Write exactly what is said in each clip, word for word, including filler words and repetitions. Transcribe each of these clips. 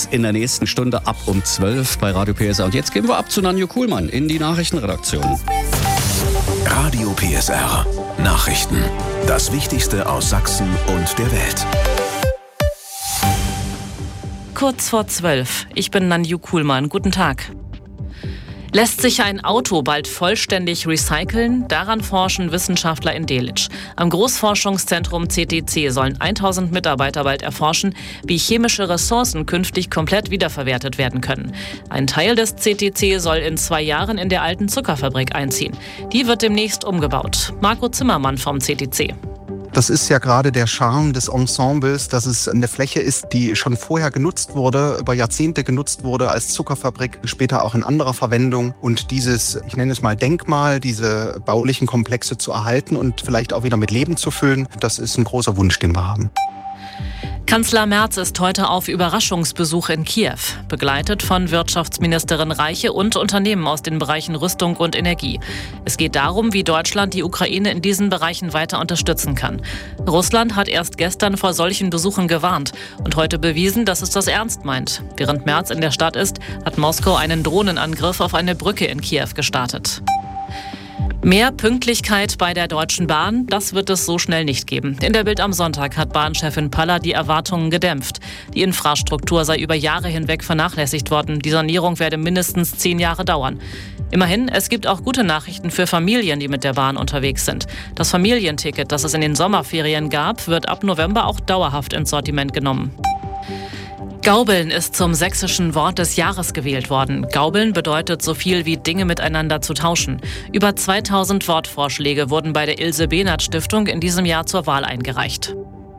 gibt's in der nächsten Stunde ab um zwölf bei Radio P S R. Und jetzt gehen wir ab zu Nanju Kuhlmann in die Nachrichtenredaktion. Radio P S R. Nachrichten. Das Wichtigste aus Sachsen und der Welt. Kurz vor zwölf. Ich bin Nanju Kuhlmann. Guten Tag. Lässt sich ein Auto bald vollständig recyceln? Daran forschen Wissenschaftler in Delitzsch. Am Großforschungszentrum C T C sollen tausend Mitarbeiter bald erforschen, wie chemische Ressourcen künftig komplett wiederverwertet werden können. Ein Teil des C T C soll in zwei Jahren in der alten Zuckerfabrik einziehen. Die wird demnächst umgebaut. Marco Zimmermann vom C T C. Das ist ja gerade der Charme des Ensembles, dass es eine Fläche ist, die schon vorher genutzt wurde, über Jahrzehnte genutzt wurde als Zuckerfabrik, später auch in anderer Verwendung. Und dieses, ich nenne es mal Denkmal, diese baulichen Komplexe zu erhalten und vielleicht auch wieder mit Leben zu füllen, das ist ein großer Wunsch, den wir haben. Kanzler Merz ist heute auf Überraschungsbesuch in Kiew, begleitet von Wirtschaftsministerin Reiche und Unternehmen aus den Bereichen Rüstung und Energie. Es geht darum, wie Deutschland die Ukraine in diesen Bereichen weiter unterstützen kann. Russland hat erst gestern vor solchen Besuchen gewarnt und heute bewiesen, dass es das ernst meint. Während Merz in der Stadt ist, hat Moskau einen Drohnenangriff auf eine Brücke in Kiew gestartet. Mehr Pünktlichkeit bei der Deutschen Bahn, das wird es so schnell nicht geben. In der Bild am Sonntag hat Bahnchefin Paller die Erwartungen gedämpft. Die Infrastruktur sei über Jahre hinweg vernachlässigt worden. Die Sanierung werde mindestens zehn Jahre dauern. Immerhin, es gibt auch gute Nachrichten für Familien, die mit der Bahn unterwegs sind. Das Familienticket, das es in den Sommerferien gab, wird ab November auch dauerhaft ins Sortiment genommen. Gaubeln ist zum sächsischen Wort des Jahres gewählt worden. Gaubeln bedeutet so viel wie Dinge miteinander zu tauschen. Über zweitausend Wortvorschläge wurden bei der Ilse-Behnert-Stiftung in diesem Jahr zur Wahl eingereicht.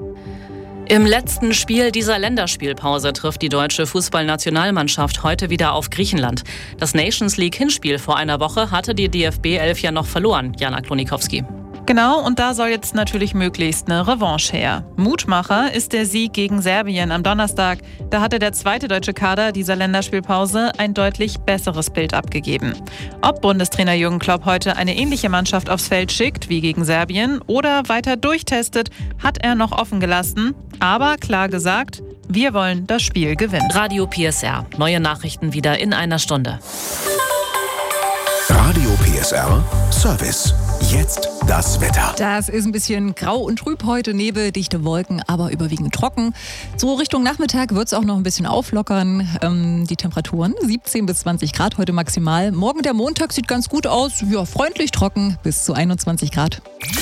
Im letzten Spiel dieser Länderspielpause trifft die deutsche Fußballnationalmannschaft heute wieder auf Griechenland. Das Nations League-Hinspiel vor einer Woche hatte die D F B elf ja noch verloren. Jana Klonikowski. Genau, und da soll jetzt natürlich möglichst eine Revanche her. Mutmacher ist der Sieg gegen Serbien am Donnerstag. Da hatte der zweite deutsche Kader dieser Länderspielpause ein deutlich besseres Bild abgegeben. Ob Bundestrainer Jürgen Klopp heute eine ähnliche Mannschaft aufs Feld schickt wie gegen Serbien oder weiter durchtestet, hat er noch offen gelassen. Aber klar gesagt, wir wollen das Spiel gewinnen. Radio P S R. Neue Nachrichten wieder in einer Stunde. Radio P S R Service. Jetzt das Wetter. Das ist ein bisschen grau und trüb heute, Nebel, dichte Wolken, aber überwiegend trocken. So Richtung Nachmittag wird es auch noch ein bisschen auflockern. Ähm, die Temperaturen siebzehn bis zwanzig Grad heute maximal. Morgen der Montag sieht ganz gut aus. Ja, freundlich trocken bis zu einundzwanzig Grad.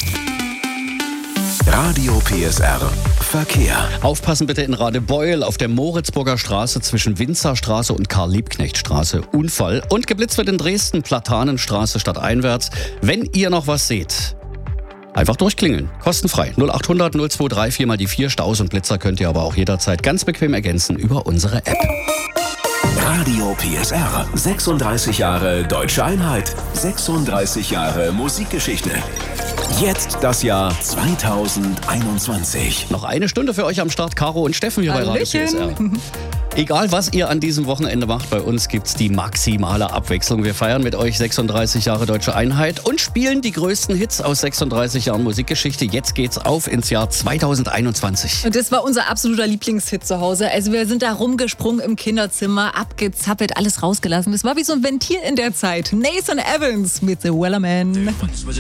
Radio P S R Verkehr. Aufpassen bitte in Radebeul auf der Moritzburger Straße zwischen Winzerstraße und Karl-Liebknecht-Straße. Unfall. Und geblitzt wird in Dresden, Platanenstraße stadteinwärts. Wenn ihr noch was seht, einfach durchklingeln. Kostenfrei. null acht hundert null zwei drei vier mal die vier. Staus und Blitzer könnt ihr aber auch jederzeit ganz bequem ergänzen über unsere App. Radio P S R. sechsunddreißig Jahre Deutsche Einheit. sechsunddreißig Jahre Musikgeschichte. Jetzt das Jahr zweitausendeinundzwanzig. Noch eine Stunde für euch am Start. Caro und Steffen hier bei Radio P S R. Egal, was ihr an diesem Wochenende macht, bei uns gibt's die maximale Abwechslung. Wir feiern mit euch sechsunddreißig Jahre Deutsche Einheit und spielen die größten Hits aus sechsunddreißig Jahren Musikgeschichte. Jetzt geht's auf ins Jahr zweitausendeinundzwanzig. Und das war unser absoluter Lieblingshit zu Hause. Also wir sind da rumgesprungen im Kinderzimmer, abgezappelt, alles rausgelassen. Das war wie so ein Ventil in der Zeit. Nathan Evans mit The Wellerman.